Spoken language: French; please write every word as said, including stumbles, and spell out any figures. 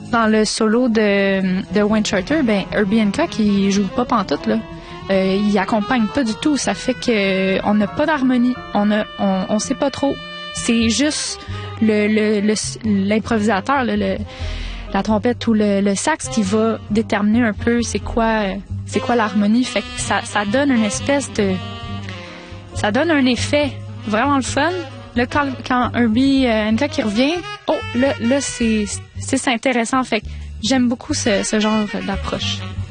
Dans le solo de, de Wayne Shorter, ben, Herbie Hancock, il joue pas pantoute, là. Euh, il accompagne pas du tout. Ça fait que on n'a pas d'harmonie. On a, on, on sait pas trop. C'est juste le, le, le, l'improvisateur, le, le, la trompette ou le, le sax qui va déterminer un peu c'est quoi, c'est quoi l'harmonie. Fait que ça, ça donne une espèce de, ça donne un effet vraiment le fun. Là, quand, quand Herbie Hancock qui revient, oh, là, là, c'est, c'est, c'est intéressant. Fait que j'aime beaucoup ce, ce genre d'approche.